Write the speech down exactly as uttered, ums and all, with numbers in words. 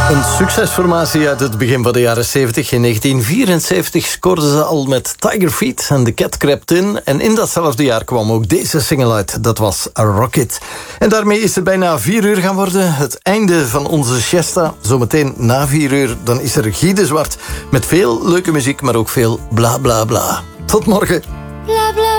Een succesformatie uit het begin van de jaren zeventig. In negentien vierenzeventig scoorden ze al met Tiger Feet en The Cat Crept In. En in datzelfde jaar kwam ook deze single uit. Dat was A Rocket. En daarmee is het bijna vier uur gaan worden. Het einde van onze siesta. Zometeen na vier uur, dan is er Guy de Zwart. Met veel leuke muziek, maar ook veel bla bla bla. Tot morgen. Bla bla.